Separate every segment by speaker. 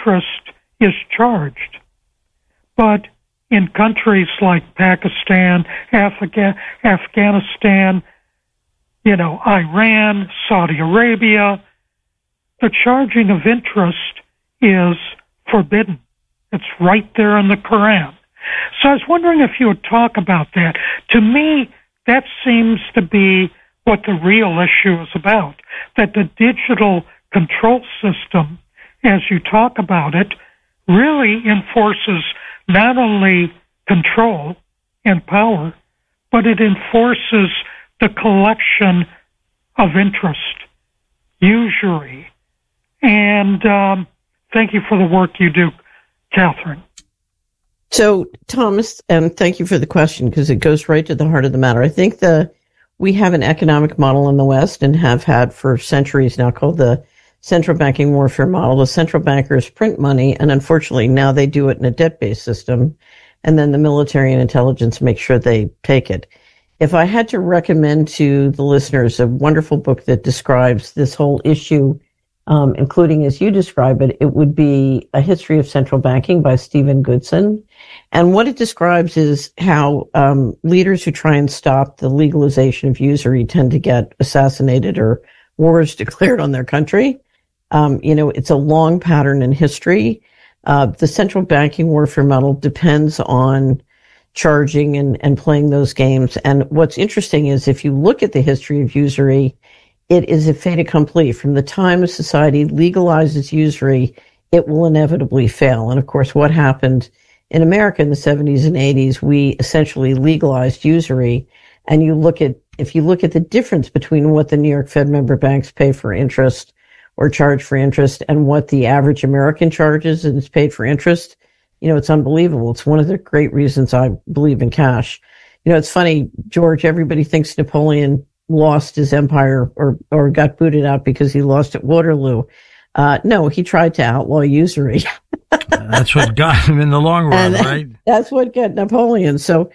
Speaker 1: interest is charged. But in countries like Pakistan, Afghanistan, Iran, Saudi Arabia, the charging of interest is forbidden. It's right there in the Quran. So I was wondering if you would talk about that. To me, that seems to be what the real issue is about, that the digital control system, as you talk about it, really enforces not only control and power, but it enforces the collection of interest, usury. And thank you for the work you do, Catherine.
Speaker 2: So, Thomas, and thank you for the question because it goes right to the heart of the matter. I think we have an economic model in the West and have had for centuries now called the central banking warfare model. The central bankers print money, and unfortunately now they do it in a debt-based system, and then the military and intelligence make sure they take it. If I had to recommend to the listeners a wonderful book that describes this whole issue, including as you describe it, it would be A History of Central Banking by Stephen Goodson. And what it describes is how leaders who try and stop the legalization of usury tend to get assassinated or wars declared on their country. It's a long pattern in history. The central banking warfare model depends on charging and playing those games. And what's interesting is if you look at the history of usury, it is a fait accompli. From the time a society legalizes usury, it will inevitably fail. And of course, what happened in America in the 70s and 80s, we essentially legalized usury. And if you look at the difference between what the New York Fed member banks pay for interest or charge for interest and what the average American charges and is paid for interest, it's unbelievable. It's one of the great reasons I believe in cash. It's funny, George, everybody thinks Napoleon lost his empire or got booted out because he lost at Waterloo. No, he tried to outlaw usury.
Speaker 3: That's what got him in the long run, right?
Speaker 2: That's what got Napoleon. So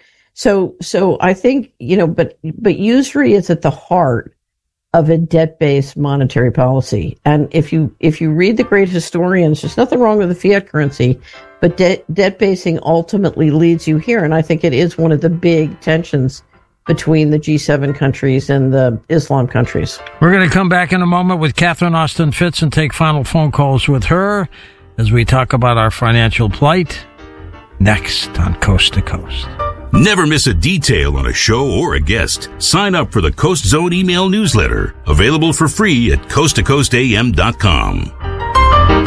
Speaker 2: I think, but usury is at the heart of a debt-based monetary policy. And if you read the great historians, there's nothing wrong with the fiat currency, but debt-basing ultimately leads you here. And I think it is one of the big tensions between the G7 countries and the Islam countries.
Speaker 3: We're going to come back in a moment with Catherine Austin Fitts and take final phone calls with her as we talk about our financial plight next on Coast to Coast.
Speaker 4: Never miss a detail on a show or a guest. Sign up for the Coast Zone email newsletter, available for free at coasttocoastam.com.